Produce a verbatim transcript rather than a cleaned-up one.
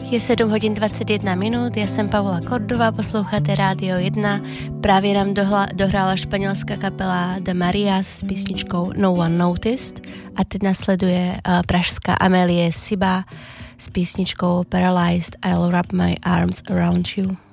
Je sedm hodin dvacet jedna minut, já jsem Paula Kordová, posloucháte Rádio jedna. Právě nám dohla, dohrála španělská kapela The Marias s písničkou No One Noticed a teď nasleduje uh, pražská Amélie Siba s písničkou Paralyzed, I'll Wrap My Arms Around You.